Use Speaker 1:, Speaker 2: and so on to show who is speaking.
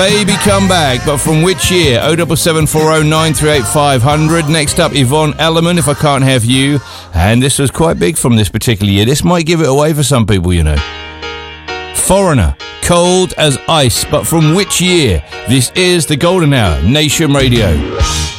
Speaker 1: Baby Come Back, but from which year? 07740 938 500. Next up, Yvonne Elliman, If I Can't Have You. And this was quite big from this particular year. This might give it away for some people, you know. Foreigner, Cold as Ice, but from which year? This is the Golden Hour, Nation Radio.